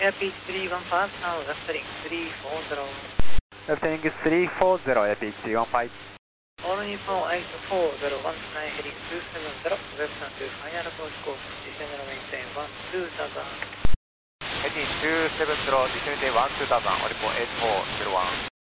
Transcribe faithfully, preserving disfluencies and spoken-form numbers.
Airpeak three one five, now lifting three four zero. Lifting three four zero, Airpeak three one five. All Nippon eight four zero one nine heading two seven zero, Western to final approach course, descend and maintain one two thousand. Heading two seven zero, descend one two thousand, Oripo eight four zero one.